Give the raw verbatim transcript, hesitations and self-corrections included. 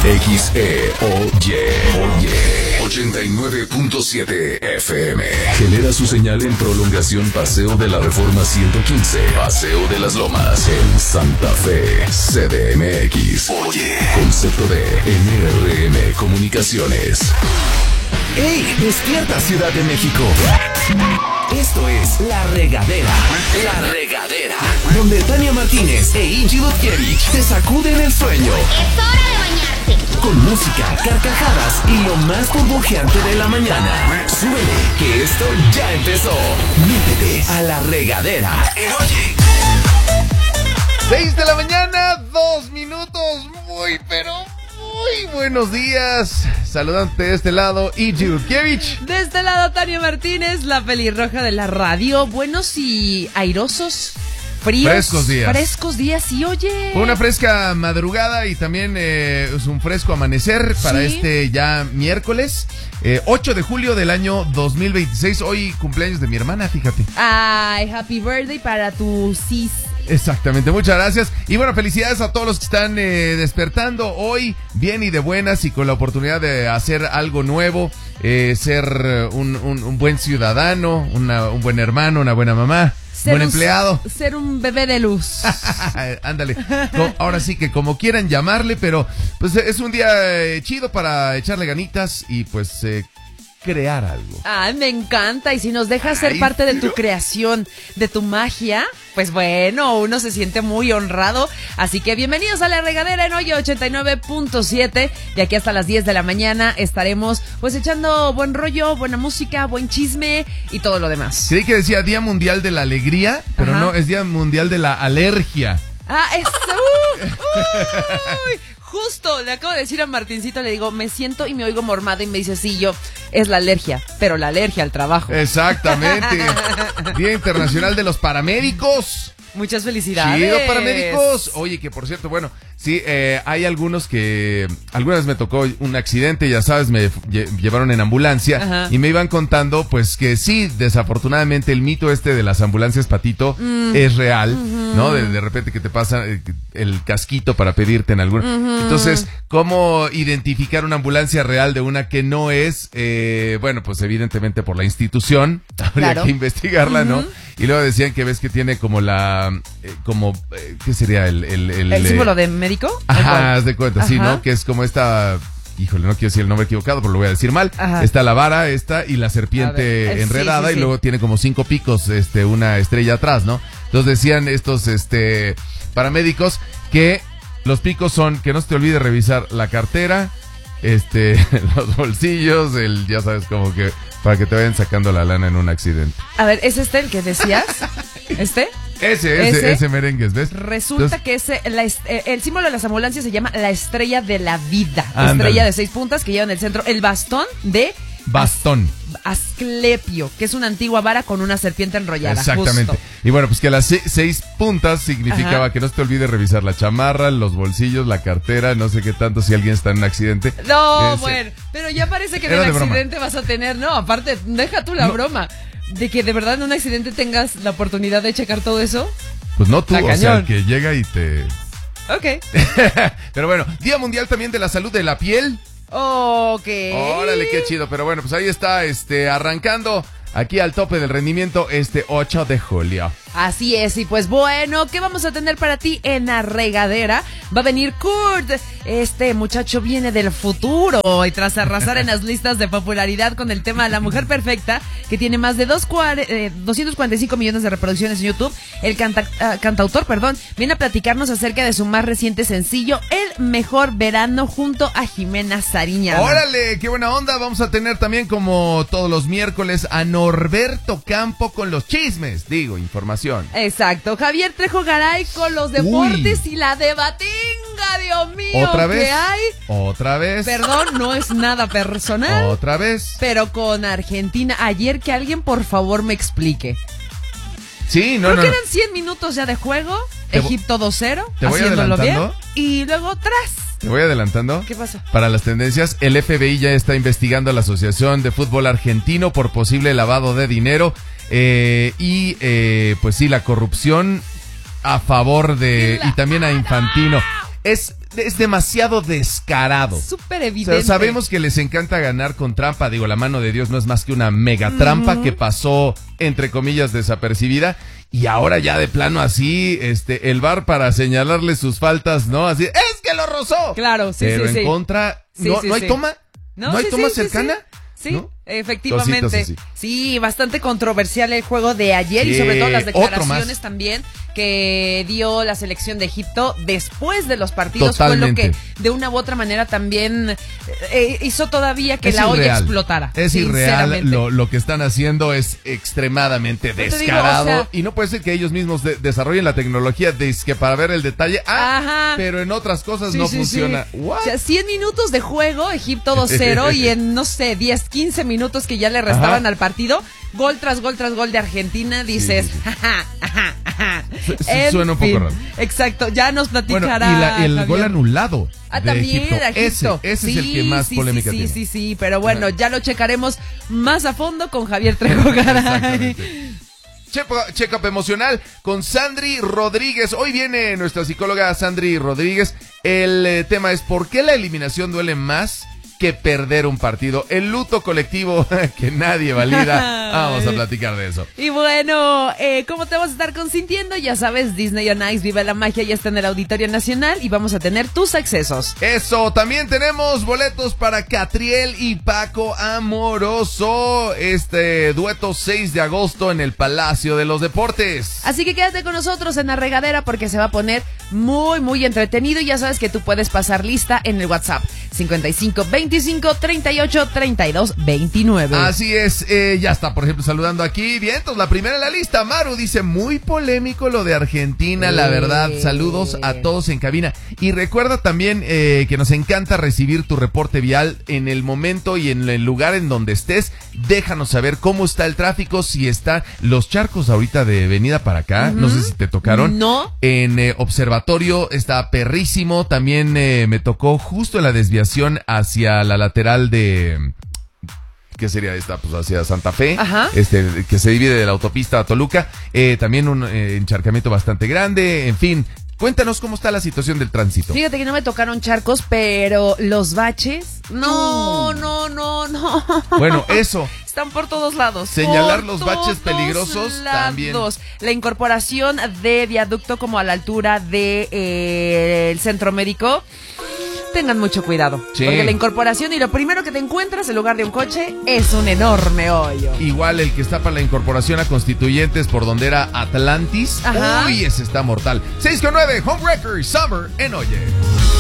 X E O Y ochenta y nueve punto siete F M. Genera su señal en prolongación Paseo de la Reforma ciento quince, Paseo de las Lomas, en Santa Fe, C D M X. Oye, concepto de N R M Comunicaciones. ¡Ey! ¡Despierta, Ciudad de México! Esto es La Regadera. La Regadera. Donde Tania Martínez e Ingy Butkiewicz te sacuden el sueño. ¡Es hora de bañarse! Con música, carcajadas y lo más burbujeante de la mañana. Súbele, que esto ya empezó. Métete a La Regadera. Oye. seis de la mañana, dos minutos. Muy, pero muy buenos días. Saludante de este lado, Ingy Butkiewicz. De este lado, Tania Martínez, la pelirroja de la radio. Buenos y airosos, fríos. Frescos días. Frescos días, y oye. Una fresca madrugada y también eh, es un fresco amanecer para ¿Sí? este ya miércoles, eh, ocho de julio del año dos mil veintiséis. Hoy cumpleaños de mi hermana, fíjate. Ay, happy birthday para tu sis. Exactamente, muchas gracias. Y bueno, felicidades a todos los que están eh, despertando hoy bien y de buenas y con la oportunidad de hacer algo nuevo, eh, ser un, un, un buen ciudadano, una, un buen hermano, una buena mamá, Ser buen un, empleado. Ser un bebé de luz. Ándale, no, ahora sí que como quieran llamarle, pero pues es un día eh, chido para echarle ganitas y pues eh, crear algo. Ay, me encanta. Y si nos dejas ser Ay, parte de tu pero... creación, de tu magia, pues bueno, uno se siente muy honrado. Así que bienvenidos a La Regadera en Hoy ochenta y nueve punto siete. De aquí hasta las diez de la mañana estaremos pues echando buen rollo, buena música, buen chisme y todo lo demás. Creí que decía Día Mundial de la Alegría, pero Ajá. no, es Día Mundial de la Alergia. Ah, eso. Uh, uy, justo, le acabo de decir a Martincito, le digo, me siento y me oigo mormada y me dice, sí, yo, es la alergia, pero la alergia al trabajo. Exactamente. Día Internacional de los Paramédicos. Muchas felicidades. Chido, paramédicos. Oye, que por cierto, bueno, sí, eh, hay algunos que, alguna vez me tocó un accidente, ya sabes, me lle- llevaron en ambulancia. Ajá. Y me iban contando, pues que sí, desafortunadamente el mito este de las ambulancias patito mm. es real, uh-huh. ¿no? De, de repente que te pasa el, el casquito para pedirte en algún... Uh-huh. Entonces, ¿cómo identificar una ambulancia real de una que no es? Eh, bueno, pues evidentemente por la institución, habría claro. que investigarla, uh-huh. ¿no? Y luego decían que ves que tiene como la, eh, como, eh, ¿qué sería? El, el, el, ¿El eh, símbolo de médico? Ajá, haz de cuenta, Ajá. sí, ¿no? Que es como esta, híjole, no quiero decir el nombre equivocado, pero lo voy a decir mal. Ajá. Está la vara esta y la serpiente ver, eh, enredada sí, sí, y luego sí. tiene como cinco picos, este, una estrella atrás, ¿no? Entonces decían estos, este, paramédicos que los picos son que no se te olvide revisar la cartera, este, los bolsillos, el, ya sabes, como que para que te vayan sacando la lana en un accidente. A ver, ¿es este el que decías? ¿Este? Ese, ese, ¿Ese? ese merengues, ¿ves? Resulta Entonces, que ese, la, el símbolo de las ambulancias se llama la estrella de la vida. Ándale. Estrella de seis puntas que lleva en el centro el bastón de... bastón. Asclepio, que es una antigua vara con una serpiente enrollada. Exactamente. Justo. Y bueno, pues que las se- seis puntas significaba Ajá. que no se te olvide revisar la chamarra, los bolsillos, la cartera, no sé qué tanto si alguien está en un accidente. No, Ese- bueno, pero ya parece que en Era el de broma. accidente vas a tener, no, aparte, deja tú la No. broma, de que de verdad en un accidente tengas la oportunidad de checar todo eso. Pues no tú, La o sea, cañón. el que llega y te... Ok. Pero bueno, Día Mundial también de la Salud de la Piel. Ok. Órale, qué chido. Pero bueno, pues ahí está, este, arrancando aquí al tope del rendimiento este ocho de julio. Así es, y pues bueno, ¿qué vamos a tener para ti en La Regadera? Va a venir Kurt, este muchacho viene del futuro y tras arrasar en las listas de popularidad con el tema de La Mujer Perfecta, que tiene más de dos cuare- eh, doscientos cuarenta y cinco millones de reproducciones en YouTube, el canta- uh, cantautor, perdón, viene a platicarnos acerca de su más reciente sencillo, El Mejor Verano, junto a Jimena Sariñana. Órale, qué buena onda. Vamos a tener también, como todos los miércoles, a Norberto Campo con los chismes, digo, información. Exacto, Javier Trejo Garay con los deportes Uy. y la debatinga, Dios mío. ¿Otra vez? ¿Qué hay? ¿Otra vez? Perdón, no es nada personal. ¿Otra vez? Pero con Argentina, ayer que alguien por favor me explique. Sí, no, Creo no. que no. eran cien minutos ya de juego, Te Egipto dos cero, te voy haciéndolo bien. adelantando. Y luego tras. Te voy adelantando. ¿Qué pasa? Para las tendencias, el F B I ya está investigando a la Asociación de Fútbol Argentino por posible lavado de dinero. Eh, y eh, pues sí, la corrupción a favor de... Y también a Infantino. Es es demasiado descarado. Súper evidente. O sea, sabemos que les encanta ganar con trampa. Digo, la mano de Dios no es más que una mega trampa uh-huh. que pasó, entre comillas, desapercibida. Y ahora ya de plano así, este, el V A R para señalarle sus faltas, ¿no? Así, ¡es que lo rozó! Claro, sí, Pero sí, en sí. contra, Sí, no, sí, ¿no hay sí. toma? No, ¿No hay sí, toma sí, cercana? Sí, sí. ¿No? Efectivamente. Cositas así. Sí, bastante controversial el juego de ayer Sí, y sobre todo las otro declaraciones más. también que dio la selección de Egipto después de los partidos. Totalmente. Fue lo que de una u otra manera también eh, hizo todavía que Es la olla irreal. explotara. Es irreal, sinceramente. lo, lo que están haciendo es extremadamente te digo, descarado. o sea, y no puede ser que ellos mismos de- desarrollen la tecnología de, que para ver el detalle. Ah, Ajá. pero en otras cosas Sí, no sí, funciona. sí. What? O sea, cien minutos de juego, Egipto dos cero y en, no sé, diez, quince minutos que ya le restaban Ajá. al partido, gol tras gol tras gol de Argentina, dices, Sí, sí, sí. ajá, ajá, ajá. Su- su- En suena un poco fin. raro. Exacto, ya nos Bueno, platicará y la- el Javier. gol anulado Ah, de también, Egipto. Egipto. Ese, ese sí, es el que más sí, polémica sí, tiene. Sí, sí, sí, pero bueno, Ajá. ya lo checaremos más a fondo con Javier Trejo Garay. Exactamente. Check- Check-up emocional con Sandri Rodríguez. Hoy viene nuestra psicóloga Sandri Rodríguez. El eh, tema es ¿por qué la eliminación duele más que perder un partido? El luto colectivo que nadie valida. Vamos a platicar de eso. Y bueno, eh, ¿cómo te vas a estar consintiendo? Ya sabes, Disney on Ice, Vive la Magia, ya está en el Auditorio Nacional y vamos a tener tus accesos. Eso, también tenemos boletos para Catriel y Paco Amoroso. Este dueto seis de agosto en el Palacio de los Deportes. Así que quédate con nosotros en la regadera porque se va a poner muy, muy entretenido. Y ya sabes que tú puedes pasar lista en el WhatsApp cincuenta y cinco veinticinco treinta y ocho treinta y dos veintinueve. Así es, eh, ya está, por ejemplo, saludando aquí. Vientos, la primera en la lista. Maru dice, muy polémico lo de Argentina, la verdad. Saludos a todos en cabina. Y recuerda también eh, que nos encanta recibir tu reporte vial en el momento y en el lugar en donde estés. Déjanos saber cómo está el tráfico, si está los charcos ahorita de venida para acá. Uh-huh. No sé si te tocaron. No. En eh, Observatorio está perrísimo. También eh, me tocó justo en la desviación hacia la lateral de... ¿Qué sería esta? Pues hacia Santa Fe. Ajá. Este, que se divide de la autopista a Toluca. Eh, también un eh, encharcamiento bastante grande. En fin, cuéntanos cómo está la situación del tránsito. Fíjate que no me tocaron charcos, pero los baches, no, no, no, no. Bueno, eso. Están por todos lados. Señalar por los baches todos peligrosos lados. también. La incorporación de viaducto como a la altura de eh, el centro médico. Tengan mucho cuidado, Sí. porque la incorporación y lo primero que te encuentras en lugar de un coche es un enorme hoyo. Igual el que está para la incorporación a Constituyentes por donde era Atlantis. Ajá. Uy, ese está mortal. seis con nueve, Homewrecker, Summer en Oye.